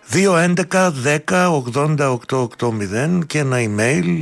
2-11-10-80-880 και ένα email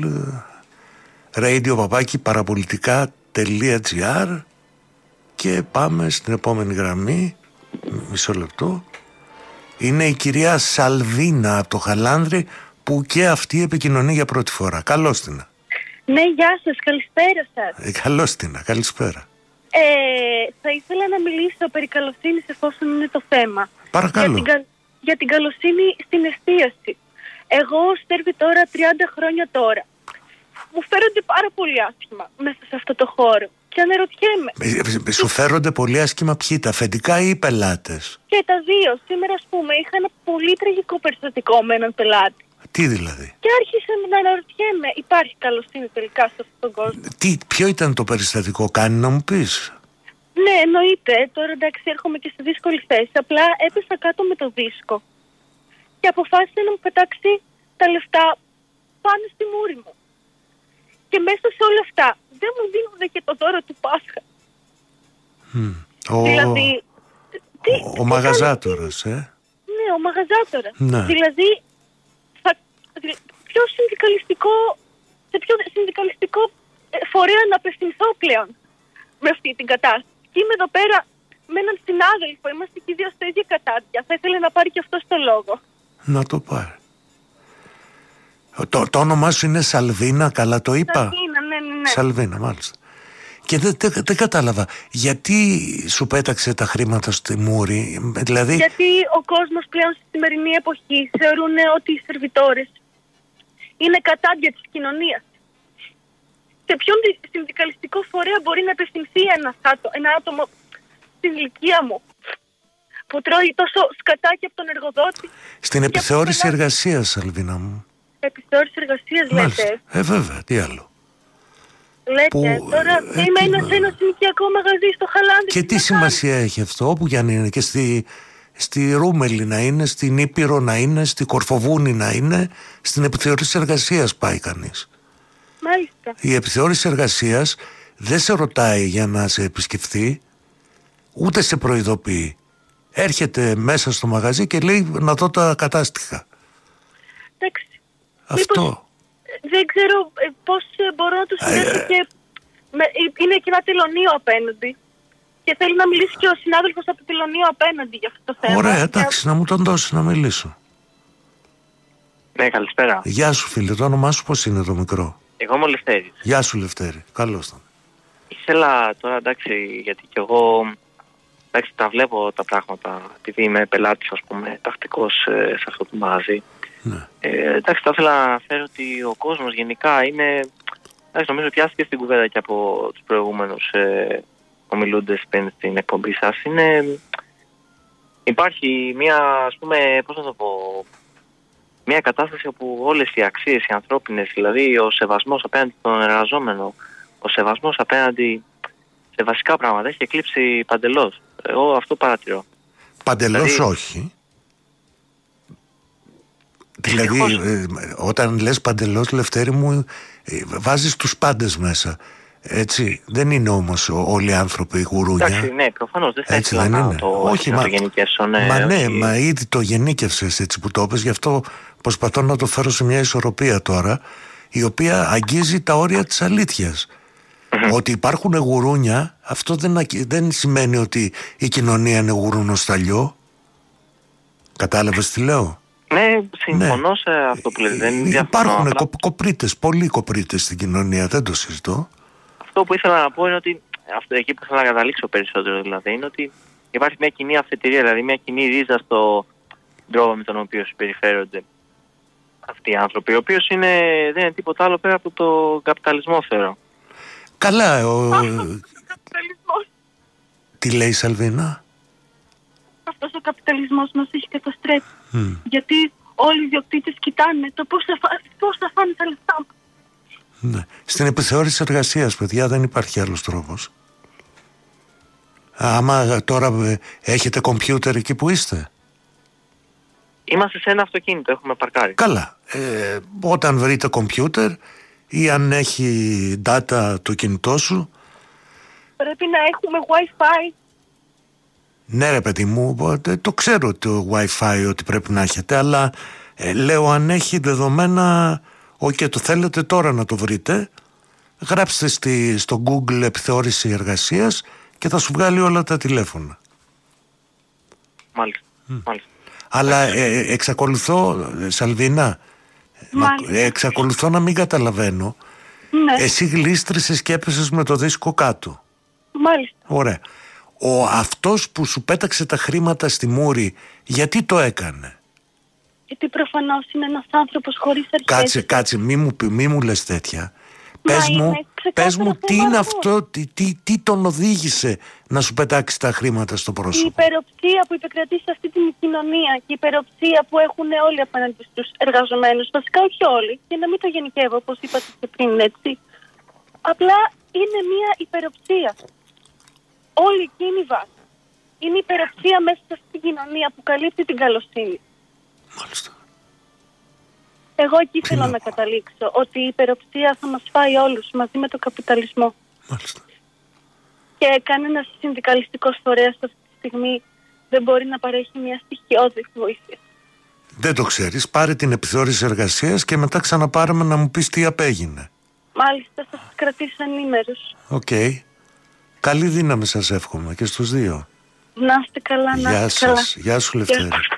radio@parapolitica.gr. Και πάμε στην επόμενη γραμμή. Μισό λεπτό. Είναι η κυρία Σαλβίνα από το Χαλάνδρι, που και αυτή επικοινωνεί για πρώτη φορά. Καλώς την. Ναι, γεια σας, καλησπέρα σας. Καλώς την, καλησπέρα. Θα ήθελα να μιλήσω περί καλοσύνης, εφόσον είναι το θέμα. Παρακαλώ. Για την καλοσύνη στην εστίαση. Εγώ στέρβει τώρα 30 χρόνια τώρα. Μου φέρονται πάρα πολύ άσχημα μέσα σε αυτό το χώρο. Και αναρωτιέμαι. Σου φέρονται πολύ άσχημα ποιοι, τα αφεντικά ή οι πελάτες? Και τα δύο. Σήμερα, ας πούμε, είχα ένα πολύ τραγικό περιστατικό με έναν πελάτη. Τι δηλαδή? Και άρχισα να αναρωτιέμαι, υπάρχει καλοσύνη τελικά σε αυτόν τον κόσμο? Ποιο ήταν το περιστατικό, κάνει να μου πεις? Ναι, εννοείται. Τώρα εντάξει, έρχομαι και στη δύσκολη θέση. Απλά έπεσα κάτω με το δίσκο και αποφάσισε να μου πετάξει τα λεφτά πάνω στη μούρη μου. Και μέσα σε όλα αυτά δεν μου δίνουν και το δώρο του Πάσχα. Δηλαδή. Ο μαγαζάτορας, Ναι, ο μαγαζάτορας. Ναι. Δηλαδή, σε ποιο συνδικαλιστικό φορέα να απευθυνθώ πλέον με αυτή την κατάσταση? Και είμαι εδώ πέρα με έναν συνάδελφο, είμαστε και οι δύο στα ίδια κατάδια. Θα ήθελε να πάρει και αυτό το λόγο. Να το πάρει. Το όνομά σου είναι Σαλβίνα, καλά το είπα? Σαλβίνα, ναι. Σαλβίνα, μάλιστα. Και δεν κατάλαβα, γιατί σου πέταξε τα χρήματα στη μούρη, δηλαδή... Γιατί ο κόσμος πλέον στη σημερινή εποχή θεωρούν ότι οι σερβιτόρες είναι κατάδια της κοινωνίας. Σε ποιον συνδικαλιστικό φορέα μπορεί να απευθυνθεί ένα άτομο στην ηλικία μου, που τρώει τόσο σκατάκι από τον εργοδότη? Στην επιθεώρηση εργασίας, Σαλβίνα μου. Επιθεώρηση εργασίας, λέτε? Βέβαια, τι άλλο. Λέτε, τώρα είμαι σε ένα συνοικιακό μαγαζί στο Χαλάνδρι. Και τι σημασία έχει αυτό, όπου για να είναι, και στη Ρούμελη να είναι, στην Ήπειρο να είναι, στη Κορφοβούνη να είναι, στην επιθεώρηση εργασίας πάει κανείς. Μάλιστα. Η επιθεώρηση εργασίας δεν σε ρωτάει για να σε επισκεφθεί, ούτε σε προειδοποιεί. Έρχεται μέσα στο μαγαζί και λέει να δω τα κατάστοιχα. Εντάξει. Αυτό. Μήπως, δεν ξέρω πώς μπορώ να του συνδέσω και... είναι και ένα τελωνείο απέναντι. Και θέλει να μιλήσει και ο συνάδελφος από το τελωνείο απέναντι για αυτό το θέμα. Ωραία, εντάξει, να μου τον δώσει να μιλήσω. Ναι, καλησπέρα. Γεια σου, φίλε, το όνομά σου πώς είναι το μικρό? Εγώ είμαι ο Λευτέρης. Γεια σου, Λευτέρη, καλώς τον. Ήθελα τώρα, εντάξει, γιατί κι εγώ τα βλέπω τα πράγματα, επειδή είμαι πελάτης, ας πούμε, τακτικός σε αυτό το μαγαζί. Ναι. Εντάξει, θα ήθελα να αναφέρω ότι ο κόσμος γενικά είναι, εντάξει, νομίζω πιάστηκε στην κουβέντα και από τους προηγούμενους ομιλούντες πριν στην εκπομπή σας. Υπάρχει μια, ας πούμε, πώς να το πω, μια κατάσταση όπου όλες οι αξίες, οι ανθρώπινες, δηλαδή ο σεβασμός απέναντι στον εργαζόμενο, ο σεβασμός απέναντι σε βασικά πράγματα έχει εκλείψει παντελώς. Εγώ αυτό παρατηρώ. Παντελώς δηλαδή, όχι. Δηλαδή όταν λες παντελώς, Λευτέρη μου, βάζεις τους πάντες μέσα. Έτσι, δεν είναι όμως όλοι οι άνθρωποι γουρούνια. Εντάξει, ναι, προφανώς δεν θα έτσι ήθελα δεν να είναι. το γενικεύσω. Μα ήδη το γενίκευσες έτσι που το είπες, γι' αυτό προσπαθώ να το φέρω σε μια ισορροπία τώρα, η οποία αγγίζει τα όρια της αλήθειας. Ότι υπάρχουν γουρούνια, αυτό δεν σημαίνει ότι η κοινωνία είναι γουρουνοσταλιό. Κατάλαβες τι λέω? Ναι, συμφωνώ σε αυτό που λέτε. Υπάρχουν κοπρίτες, πολλοί κοπρίτες στην κοινωνία, δεν το συζητώ. Αυτό που ήθελα να πω είναι ότι, εκεί που θέλω να καταλήξω περισσότερο δηλαδή, είναι ότι υπάρχει μια κοινή αφετηρία, δηλαδή μια κοινή ρίζα στο τρόπο με τον οποίο συμπεριφέρονται αυτοί οι άνθρωποι, ο οποίος δεν είναι τίποτα άλλο πέρα από το καπιταλισμό, θεωρώ. Καλά, καπιταλισμός. Τι λέει η Σαλβίνα? Αυτός ο καπιταλισμός μας έχει καταστρέψει. Γιατί όλοι οι ιδιοκτήτες κοιτάνε το πώς θα φάνε τα λεφτά μας. Ναι. Στην επιθεώρηση εργασίας, παιδιά, δεν υπάρχει άλλος τρόπος. Άμα τώρα έχετε κομπιούτερ εκεί που είστε? Είμαστε σε ένα αυτοκίνητο, έχουμε παρκάρει. Καλά. Όταν βρείτε κομπιούτερ ή αν έχει data το κινητό σου, πρέπει να έχουμε Wi-Fi. Ναι ρε παιδί μου, το ξέρω το Wi-Fi ότι πρέπει να έχετε, αλλά λέω αν έχει δεδομένα, και το θέλετε τώρα να το βρείτε, γράψτε στο Google επιθεώρηση εργασίας και θα σου βγάλει όλα τα τηλέφωνα. Μάλιστα. Αλλά εξακολουθώ, Σαλβίνα, εξακολουθώ να μην καταλαβαίνω. Ναι. Εσύ γλίστρησες και έπεσες με το δίσκο κάτω. Μάλιστα. Ωραία. Αυτός που σου πέταξε τα χρήματα στη μούρη, γιατί το έκανε? Γιατί προφανώς είναι ένας άνθρωπος χωρίς αρχές. Κάτσε, μη μου λες τέτοια. Πες μου τι είναι αυτό, τι τον οδήγησε να σου πετάξει τα χρήματα στο πρόσωπο? Η υπεροψία που επικρατεί σε αυτή την κοινωνία και η υπεροψία που έχουν όλοι απέναντι στους εργαζομένους. Βασικά όχι όλοι, και να μην το γενικεύω όπως είπατε και πριν, έτσι. Απλά είναι μια υπεροψία. Όλη εκεί είναι η βάση. Είναι η υπεροψία μέσα σε αυτή την κοινωνία που καλύπτει την καλοσύνη. Μάλιστα. Εγώ εκεί θέλω να καταλήξω, ότι η υπεροψία θα μας φάει όλους μαζί με τον καπιταλισμό. Μάλιστα. Και κανένας συνδικαλιστικός φορέας αυτή τη στιγμή δεν μπορεί να παρέχει μια στοιχειώδη βοήθεια. Δεν το ξέρεις. Πάρε την επιθεώρηση εργασίας και μετά ξαναπάραμε να μου πεις τι απέγινε. Μάλιστα, θα σας κρατήσω ενήμερους. Οκ. Καλή δύναμη σας εύχομαι και στους δύο. Να είστε καλά, να είστε καλά. Γεια σου Λευτέρη.